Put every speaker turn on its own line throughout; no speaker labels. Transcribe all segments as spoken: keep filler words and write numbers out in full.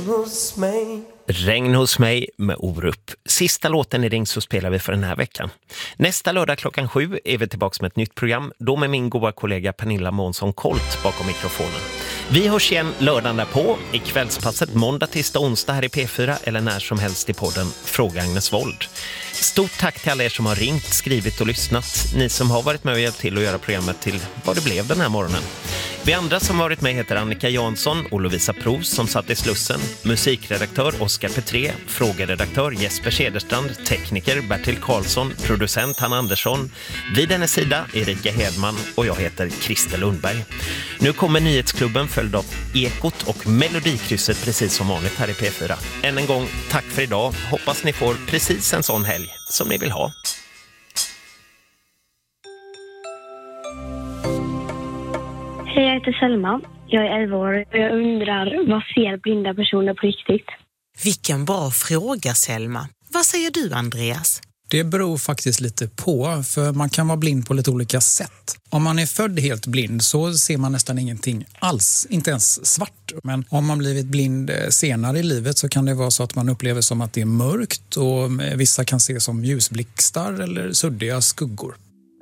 Hos mig.
Regn hos mig med Orup. Sista låten i Ring så spelar vi för den här veckan. Nästa lördag klockan sju är vi tillbaka med ett nytt program. Då med min goda kollega Pernilla Månsson-Kolt bakom mikrofonen. Vi hörs igen lördagen därpå i kvällspasset måndag, tisdag, onsdag här i P fyra eller när som helst i podden Fråga Agnes Wold. Stort tack till alla er som har ringt, skrivit och lyssnat. Ni som har varit med och hjälpt till att göra programmet till vad det blev den här morgonen. Vi andra som varit med heter Annika Jansson och Lovisa Pros som satt i Slussen, musikredaktör Oskar Petré, frågeredaktör Jesper Cederstrand, tekniker Bertil Karlsson, producent Hanna Andersson, vid hennes sida Erika Hedman och jag heter Christer Lundberg. Nu kommer Nyhetsklubben följd av Ekot och Melodikrysset precis som vanligt här i P fyra. Än en gång, tack för idag. Hoppas ni får precis en sån helg som ni vill ha.
Hej, jag heter Selma. Jag är elva år och jag undrar, vad ser blinda personer på riktigt?
Vilken bra fråga, Selma. Vad säger du, Andreas?
Det beror faktiskt lite på, för man kan vara blind på lite olika sätt. Om man är född helt blind så ser man nästan ingenting alls, inte ens svart. Men om man blivit blind senare i livet så kan det vara så att man upplever som att det är mörkt och vissa kan se som ljusblixtar eller suddiga skuggor.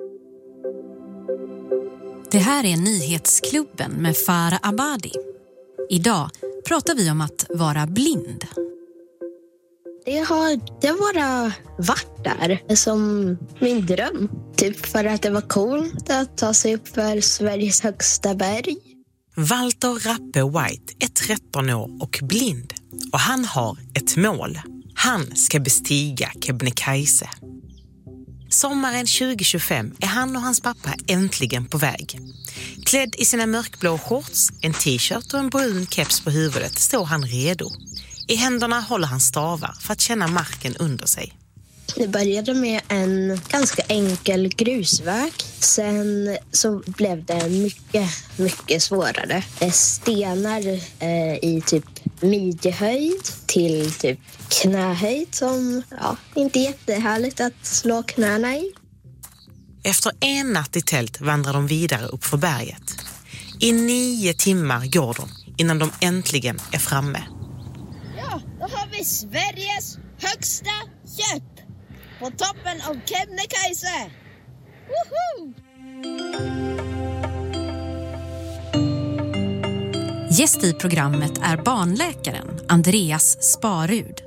Det här är Nyhetsklubben med Farah Abadi. Idag pratar vi om att vara blind.
Det har det bara varit där som min dröm. Typ för att det var coolt att ta sig upp för Sveriges högsta berg.
Walter Rappe White är tretton år och blind. Och han har ett mål. Han ska bestiga Kebnekaise. Sommaren tjugo tjugofem är han och hans pappa äntligen på väg. Klädd i sina mörkblå shorts, en t-shirt och en brun keps på huvudet står han redo. I händerna håller han stavar för att känna marken under sig.
Det började med en ganska enkel grusväg. Sen så blev det mycket, mycket svårare. Stenar eh, i typ midjehöjd till typ knähöjd som ja, inte är jättehärligt att slå knäna i.
Efter en natt i tält vandrar de vidare upp för berget. I nio timmar går de innan de äntligen är framme.
Ja, då har vi Sveriges högsta djup på toppen av Kebnekaise. Woho!
Gäst i programmet är barnläkaren Andreas Sparud.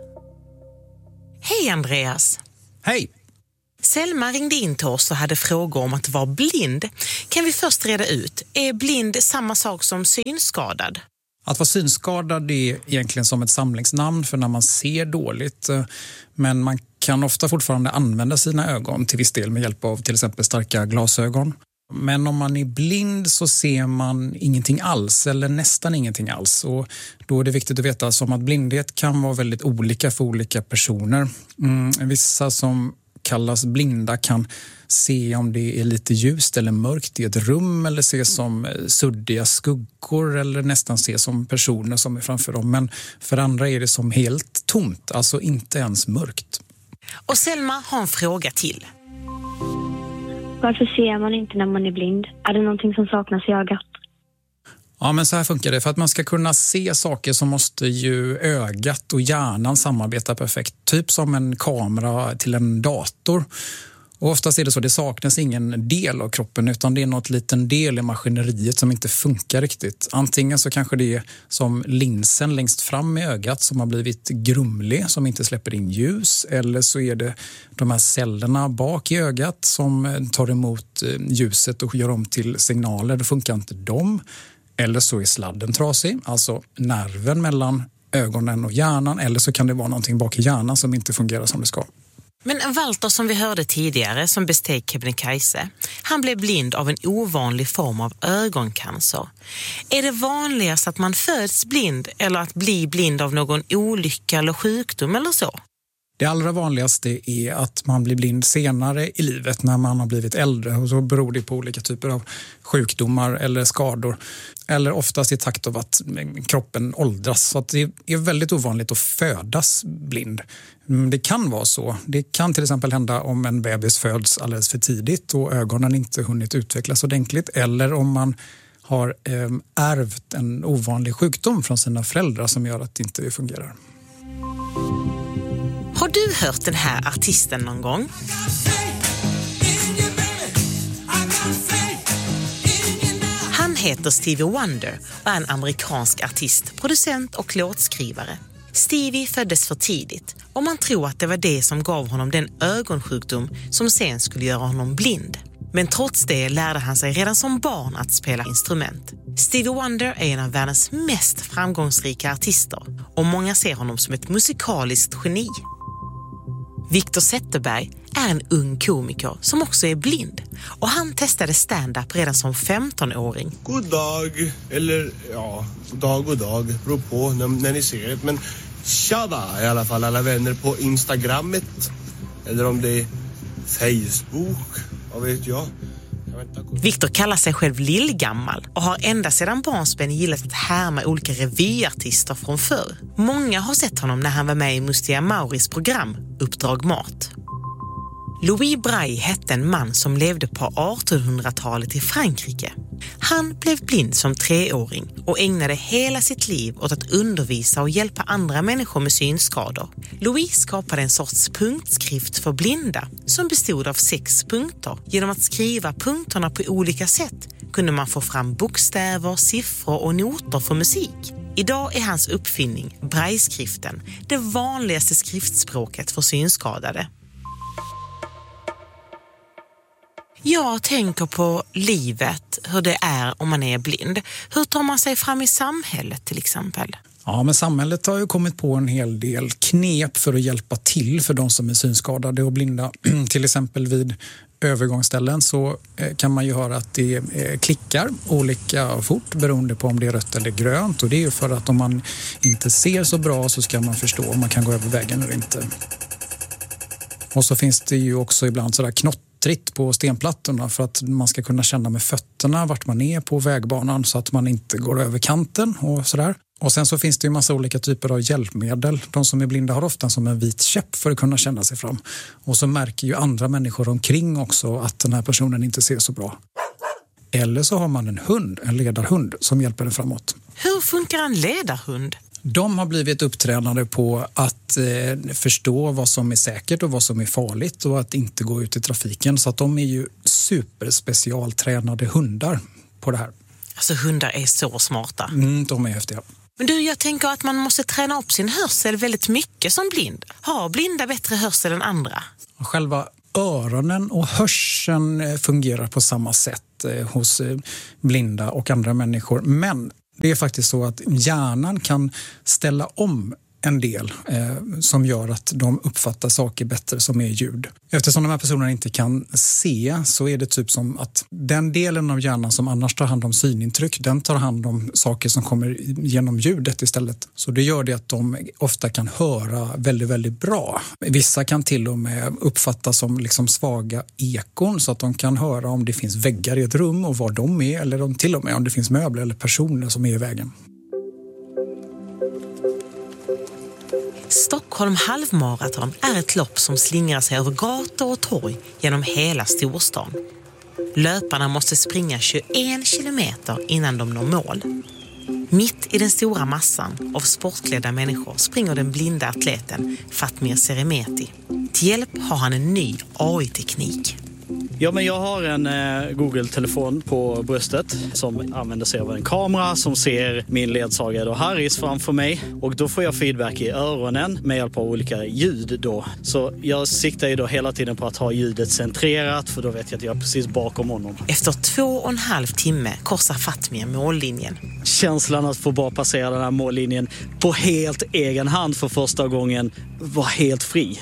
Hej Andreas!
Hej!
Selma ringde in till oss och hade frågor om att vara blind. Kan vi först reda ut, är blind samma sak som synskadad?
Att vara synskadad är egentligen som ett samlingsnamn för när man ser dåligt. Men man kan ofta fortfarande använda sina ögon till viss del med hjälp av till exempel starka glasögon. Men om man är blind så ser man ingenting alls eller nästan ingenting alls. Och då är det viktigt att veta som att blindhet kan vara väldigt olika för olika personer. Mm, vissa som kallas blinda kan se om det är lite ljust eller mörkt i ett rum eller se som suddiga skuggor eller nästan se som personer som är framför dem. Men för andra är det som helt tomt, alltså inte ens mörkt.
Och Selma har en fråga till.
Varför ser man inte när man är blind? Är det någonting som saknas i ögat?
Ja, men så här funkar det. För att man ska kunna se saker så måste ju ögat och hjärnan samarbeta perfekt. Typ som en kamera till en dator. Och oftast är det så, det saknas ingen del av kroppen utan det är något liten del i maskineriet som inte funkar riktigt. Antingen så kanske det är som linsen längst fram i ögat som har blivit grumlig, som inte släpper in ljus. Eller så är det de här cellerna bak i ögat som tar emot ljuset och gör om till signaler. Då funkar inte de. Eller så är sladden trasig, alltså nerven mellan ögonen och hjärnan. Eller så kan det vara någonting bak i hjärnan som inte fungerar som det ska.
Men Walter som vi hörde tidigare som besteg Kebnekaise, han blev blind av en ovanlig form av ögoncancer. Är det vanligast att man föds blind eller att bli blind av någon olycka eller sjukdom eller så?
Det allra vanligaste är att man blir blind senare i livet när man har blivit äldre och så beror det på olika typer av sjukdomar eller skador. Eller oftast i takt av att kroppen åldras. Så att det är väldigt ovanligt att födas blind. Det kan vara så. Det kan till exempel hända om en bebis föds alldeles för tidigt och ögonen inte hunnit utvecklas ordentligt. Eller om man har eh, ärvt en ovanlig sjukdom från sina föräldrar som gör att det inte fungerar.
Har du hört den här artisten någon gång? Han heter Stevie Wonder och är en amerikansk artist, producent och låtskrivare. Stevie föddes för tidigt och man tror att det var det som gav honom den ögonsjukdom som sen skulle göra honom blind. Men trots det lärde han sig redan som barn att spela instrument. Stevie Wonder är en av världens mest framgångsrika artister och många ser honom som ett musikaliskt geni. Victor Zetterberg är en ung komiker som också är blind och han testade stand-up redan som femtonåring.
God dag, eller ja, dag och dag, beror på när, när ni ser det. Men tjada i alla fall alla vänner på Instagrammet eller om det är Facebook, vad vet jag.
Victor kallar sig själv lillgammal och har ända sedan barnsben gillat att härma olika revyartister från förr. Många har sett honom när han var med i Mustiga Mauris program Uppdrag Mat. Louis Braille hette en man som levde på artonhundratalet i Frankrike. Han blev blind som treåring och ägnade hela sitt liv åt att undervisa och hjälpa andra människor med synskador. Louis skapade en sorts punktskrift för blinda som bestod av sex punkter. Genom att skriva punkterna på olika sätt kunde man få fram bokstäver, siffror och noter för musik. Idag är hans uppfinning, Braille-skriften, det vanligaste skriftspråket för synskadade. Jag tänker på livet, hur det är om man är blind. Hur tar man sig fram i samhället till exempel?
Ja, men samhället har ju kommit på en hel del knep för att hjälpa till för de som är synskadade och blinda. Till exempel vid övergångsställen så kan man ju höra att det klickar olika fort beroende på om det är rött eller grönt. Och det är ju för att om man inte ser så bra så ska man förstå om man kan gå över vägen eller inte. Och så finns det ju också ibland sådär knott på stenplattorna för att man ska kunna känna med fötterna vart man är på vägbanan så att man inte går över kanten och sådär. Och sen så finns det ju massa olika typer av hjälpmedel. De som är blinda har ofta som en vit käpp för att kunna känna sig fram. Och så märker ju andra människor omkring också att den här personen inte ser så bra. Eller så har man en hund, en ledarhund som hjälper den framåt.
Hur funkar en ledarhund?
De har blivit upptränade på att eh, förstå vad som är säkert och vad som är farligt och att inte gå ut i trafiken. Så att de är ju superspecialtränade hundar på det här.
Alltså hundar är så smarta.
Mm, de är häftiga.
Men du, jag tänker att man måste träna upp sin hörsel väldigt mycket som blind. Har blinda bättre hörsel än andra?
Själva öronen och hörseln fungerar på samma sätt eh, hos eh, blinda och andra människor. Men det är faktiskt så att hjärnan kan ställa om en del eh, som gör att de uppfattar saker bättre som är ljud. Eftersom de här personerna inte kan se så är det typ som att den delen av hjärnan som annars tar hand om synintryck, den tar hand om saker som kommer genom ljudet istället. Så det gör det att de ofta kan höra väldigt, väldigt bra. Vissa kan till och med uppfattas som liksom svaga ekon så att de kan höra om det finns väggar i ett rum och var de är eller om till och med om det finns möbler eller personer som är i vägen.
Stockholm halvmaraton är ett lopp som slingrar sig över gator och torg genom hela storstan. Löparna måste springa tjugoen kilometer innan de når mål. Mitt i den stora massan av sportklädda människor springer den blinda atleten Fatmir Seremeti. Till hjälp har han en ny A I-teknik.
Ja, men jag har en eh, Google-telefon på bröstet som använder sig av en kamera som ser min ledsagare då Harris framför mig. Och då får jag feedback i öronen med hjälp av olika ljud då. Så jag siktar ju då hela tiden på att ha ljudet centrerat för då vet jag att jag är precis bakom honom.
Efter två och en halv timme korsar Fatmir mållinjen.
Känslan att få bara passera den här mållinjen på helt egen hand för första gången var helt fri.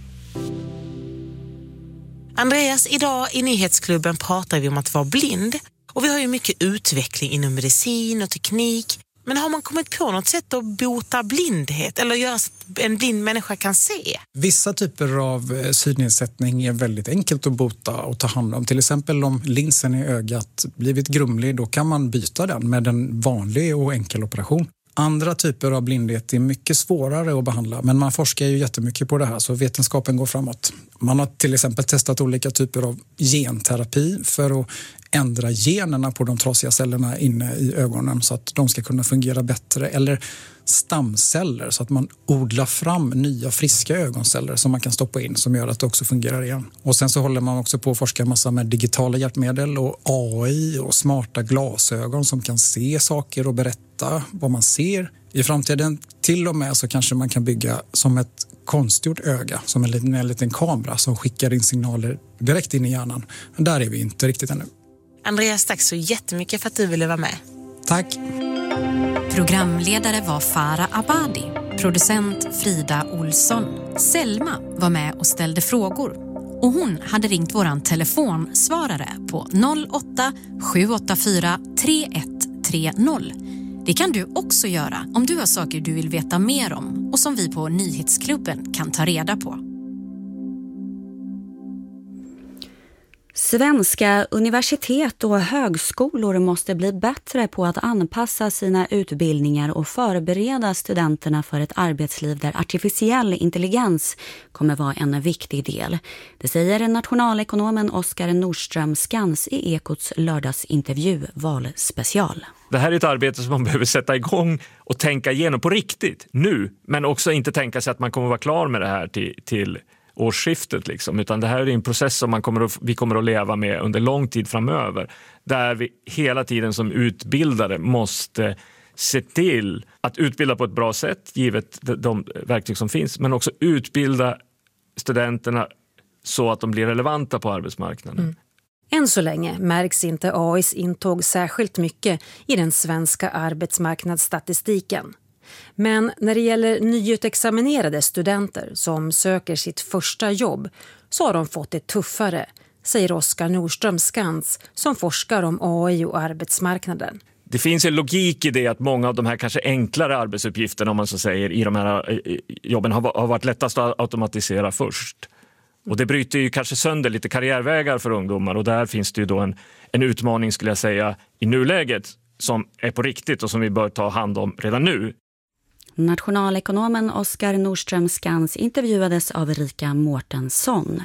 Andreas, idag i Nyhetsklubben pratar vi om att vara blind och vi har ju mycket utveckling inom medicin och teknik. Men har man kommit på något sätt att bota blindhet eller göra så att en blind människa kan se?
Vissa typer av synnedsättning är väldigt enkelt att bota och ta hand om. Till exempel om linsen i ögat blivit grumlig, då kan man byta den med en vanlig och enkel operation. Andra typer av blindhet är mycket svårare att behandla, men man forskar ju jättemycket på det här så vetenskapen går framåt. Man har till exempel testat olika typer av genterapi för att ändra generna på de trasiga cellerna inne i ögonen så att de ska kunna fungera bättre, eller stamceller så att man odlar fram nya friska ögonceller som man kan stoppa in som gör att det också fungerar igen. Och sen så håller man också på att forska massa med digitala hjälpmedel och A I och smarta glasögon som kan se saker och berätta vad man ser. I framtiden till och med så kanske man kan bygga som ett konstgjort öga, som en liten, en liten kamera som skickar in signaler direkt in i hjärnan. Men där är vi inte riktigt ännu.
Andreas, tack så jättemycket för att du ville vara med.
Tack.
Programledare var Farah Abadi, producent Frida Olsson. Selma var med och ställde frågor. Och hon hade ringt våran telefonsvarare på noll åtta sju åtta fyra tre ett tre noll. Det kan du också göra om du har saker du vill veta mer om och som vi på Nyhetsklubben kan ta reda på.
Svenska universitet och högskolor måste bli bättre på att anpassa sina utbildningar och förbereda studenterna för ett arbetsliv där artificiell intelligens kommer vara en viktig del. Det säger nationalekonomen Oskar Nordström Skans i Ekots lördagsintervju Valspecial.
Det här är ett arbete som man behöver sätta igång och tänka igenom på riktigt nu, men också inte tänka sig att man kommer vara klar med det här till, till årsskiftet liksom, utan det här är en process som man kommer att, vi kommer att leva med under lång tid framöver, där vi hela tiden som utbildare måste se till att utbilda på ett bra sätt givet de, de verktyg som finns, men också utbilda studenterna så att de blir relevanta på arbetsmarknaden.
Mm. Än så länge märks inte A I:s intåg särskilt mycket i den svenska arbetsmarknadsstatistiken. Men när det gäller nyutexaminerade studenter som söker sitt första jobb så har de fått det tuffare, säger Oskar Nordström Skans som forskar om A I och arbetsmarknaden.
Det finns en logik i det att många av de här kanske enklare arbetsuppgifterna, om man så säger, i de här jobben har varit lättast att automatisera först. Och det bryter ju kanske sönder lite karriärvägar för ungdomar, och där finns det ju då en, en utmaning skulle jag säga i nuläget som är på riktigt och som vi bör ta hand om redan nu.
Nationalekonomen Oskar Nordström Skans intervjuades av Rika Mårtensson.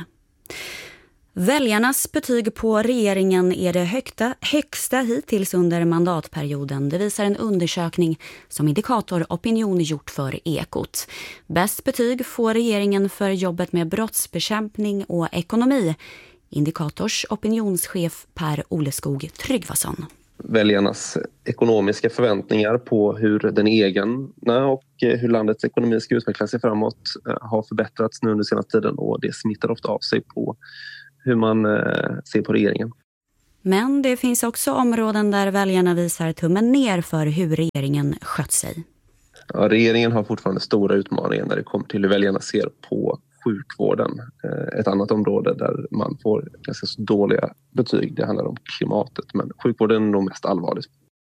Väljarnas betyg på regeringen är det högsta, högsta hittills under mandatperioden. Det visar en undersökning som Indikator Opinion gjort för Ekot. Bäst betyg får regeringen för jobbet med brottsbekämpning och ekonomi. Indikators opinionschef Per Oleskog Tryggvason.
Väljarnas ekonomiska förväntningar på hur den egna och hur landets ekonomi ska utveckla sig framåt har förbättrats nu under senaste tiden, och det smittar ofta av sig på hur man ser på regeringen.
Men det finns också områden där väljarna visar tummen ner för hur regeringen skött sig.
Ja, regeringen har fortfarande stora utmaningar när det kommer till hur väljarna ser på sjukvården. Ett annat område där man får ganska så dåliga betyg, det handlar om klimatet, men sjukvården är nog mest allvarligt.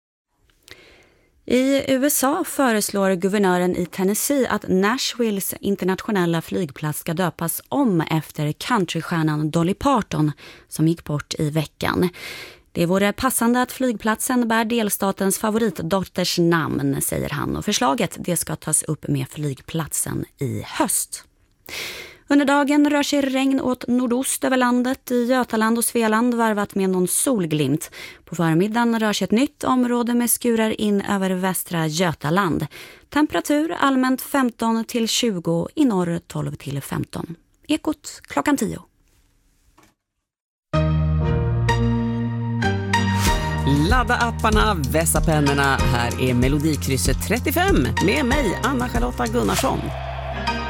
I U S A föreslår guvernören i Tennessee att Nashvilles internationella flygplats ska döpas om efter countrystjärnan Dolly Parton som gick bort i veckan. Det vore passande att flygplatsen bär delstatens favoritdotters namn, säger han, och förslaget det ska tas upp med flygplatsen i höst. Under dagen rör sig regn åt nordost över landet i Götaland och Svealand varvat med någon solglimt. På förmiddagen rör sig ett nytt område med skurar in över västra Götaland. Temperatur allmänt femton till tjugo, i norr tolv till femton. Ekot klockan tio.
Ladda apparna, vässa pennorna. Här är Melodikrysset trettiofem med mig, Anna-Charlotta Gunnarsson.